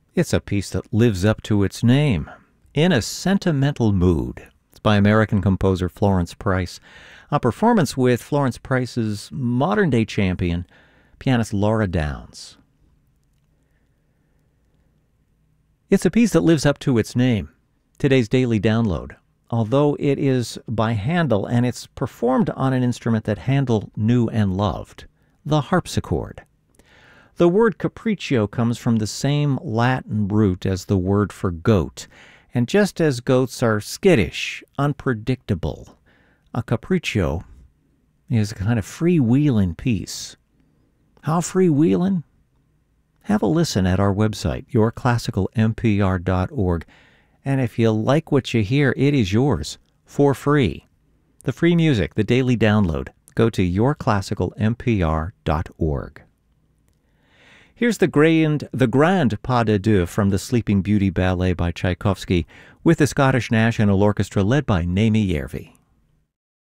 It's a piece that lives up to its name, In a Sentimental Mood. It's by American composer Florence Price. A performance with Florence Price's modern-day champion, pianist Laura Downs. It's a piece that lives up to its name. Today's daily download, although it is by Handel and it's performed on an instrument that Handel knew and loved, the harpsichord. The word capriccio comes from the same Latin root as the word for goat, and just as goats are skittish, unpredictable, a capriccio is a kind of freewheeling piece. How freewheeling? Have a listen at our website, yourclassicalmpr.org, and if you like what you hear, it is yours for free. The free music, the daily download, go to yourclassicalmpr.org. Here's the grand pas de deux from the Sleeping Beauty Ballet by Tchaikovsky with the Scottish National Orchestra led by Naomi Järvi.